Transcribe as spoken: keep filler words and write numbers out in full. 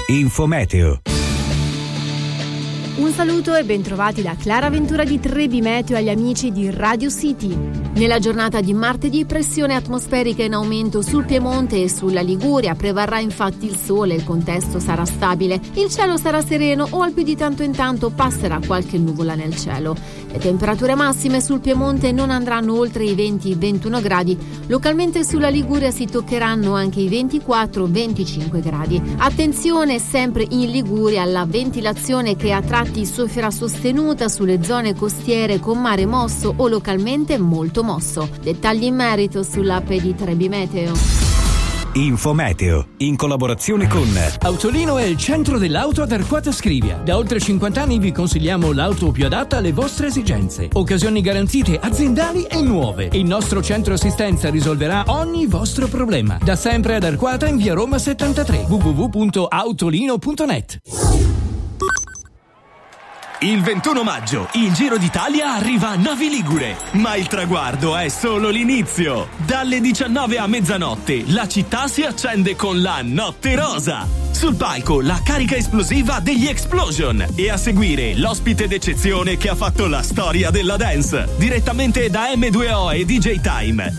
Infometeo. Un saluto e bentrovati da Clara Ventura di Trebi Meteo agli amici di Radio City. Nella giornata di martedì pressione atmosferica in aumento sul Piemonte e sulla Liguria, prevarrà infatti il sole, il contesto sarà stabile, il cielo sarà sereno o al più di tanto in tanto passerà qualche nuvola nel cielo. Le temperature massime sul Piemonte non andranno oltre i venti ventuno gradi, localmente sulla Liguria si toccheranno anche i ventiquattro venticinque gradi. Attenzione sempre in Liguria alla ventilazione che a tratti soffierà sostenuta sulle zone costiere con mare mosso o localmente molto mosso. Dettagli in merito sull'app di Trebi Meteo. Infometeo, in collaborazione con Autolino è il centro dell'auto ad Arquata Scrivia. Da oltre cinquanta anni vi consigliamo l'auto più adatta alle vostre esigenze. Occasioni garantite aziendali e nuove. Il nostro centro assistenza risolverà ogni vostro problema. Da sempre ad Arquata in via Roma settantatré. w w w punto autolino punto net. Il ventuno maggio il Giro d'Italia arriva a Novi Ligure, ma il traguardo è solo l'inizio. Dalle diciannove a mezzanotte la città si accende con la Notte Rosa. Sul palco la carica esplosiva degli Explosion e a seguire l'ospite d'eccezione che ha fatto la storia della dance. Direttamente da emme due o e D J Time.